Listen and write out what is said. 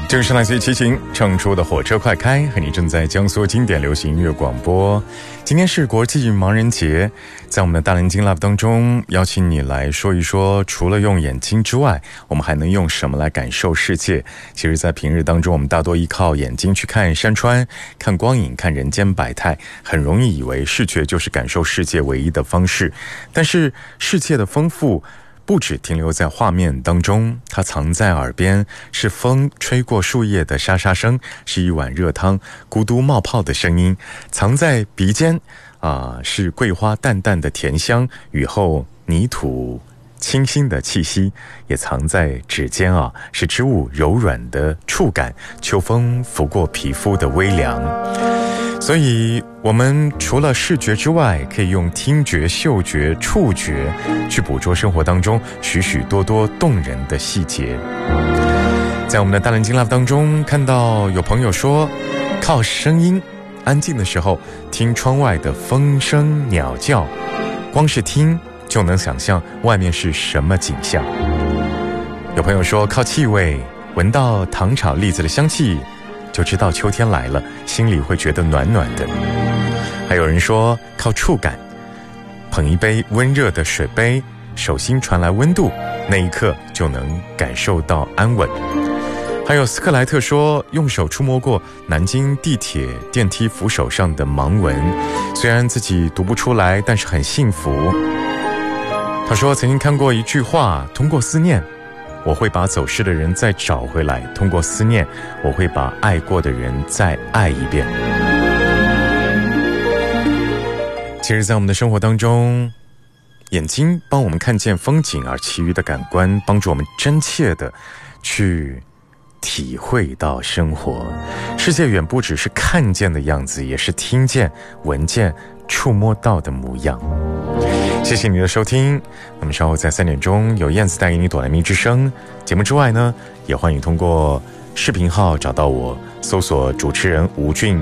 这是来自于齐秦唱出的火车快开，和你正在江苏经典流行音乐广播。今天是国际盲人节，在我们的大蓝鲸 Love 当中，邀请你来说一说，除了用眼睛之外，我们还能用什么来感受世界。其实在平日当中，我们大多依靠眼睛去看山川，看光影，看人间百态，很容易以为视觉就是感受世界唯一的方式。但是世界的丰富不只停留在画面当中，它藏在耳边，是风吹过树叶的沙沙声，是一碗热汤咕嘟冒泡的声音；藏在鼻尖是桂花淡淡的甜香，雨后泥土清新的气息；也藏在指尖是织物柔软的触感，秋风拂过皮肤的微凉。所以我们除了视觉之外，可以用听觉、嗅觉、触觉去捕捉生活当中许许多多动人的细节。在我们的大蓝鲸 Love 当中，看到有朋友说，靠声音安静的时候听窗外的风声鸟叫，光是听就能想象外面是什么景象。有朋友说，靠气味闻到糖炒栗子的香气就知道秋天来了，心里会觉得暖暖的。还有人说，靠触感捧一杯温热的水杯，手心传来温度，那一刻就能感受到安稳。还有斯克莱特说，用手触摸过南京地铁电梯扶手上的盲文，虽然自己读不出来，但是很幸福。他说曾经看过一句话，通过思念我会把走失的人再找回来，通过思念我会把爱过的人再爱一遍。其实在我们的生活当中，眼睛帮我们看见风景，而其余的感官帮助我们真切的去体会到生活。世界远不只是看见的样子，也是听见、闻见、触摸到的模样。谢谢你的收听，那么稍后在3点钟有燕子带给你哆来咪之声节目之外呢，也欢迎通过视频号找到我，搜索主持人吴俊